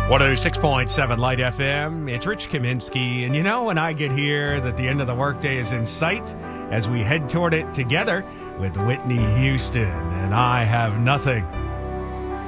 106.7 Light FM. It's Rich Kaminsky. And you know, when I get here, that the end of the workday is in sight as we head toward it together with Whitney Houston. And I have nothing